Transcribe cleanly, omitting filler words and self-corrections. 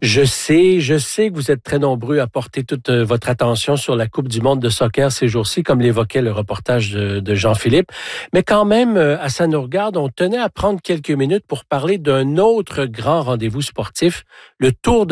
Je sais que vous êtes très nombreux à porter toute votre attention sur la Coupe du monde de soccer ces jours-ci, comme l'évoquait le reportage de Jean-Philippe. Mais quand même, à Ça nous regarde, on tenait à prendre quelques minutes pour parler d'un autre grand rendez-vous sportif, le Tour de